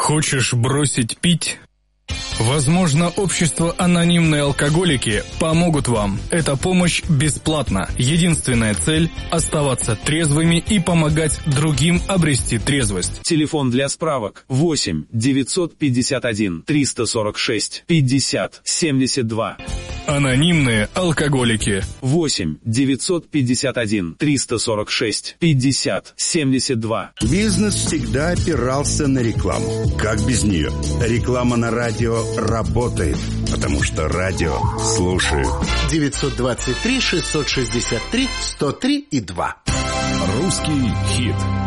Хочешь бросить пить? Возможно, общество «Анонимные алкоголики» помогут вам. Эта помощь бесплатна. Единственная цель – оставаться трезвыми и помогать другим обрести трезвость. Телефон для справок 8 951 346 50 72. «Анонимные алкоголики». 8 951 346 50 72. Бизнес всегда опирался на рекламу. Как без нее? Реклама на радио работает, потому что радио слушают. 923-663-103,2. Русский хит.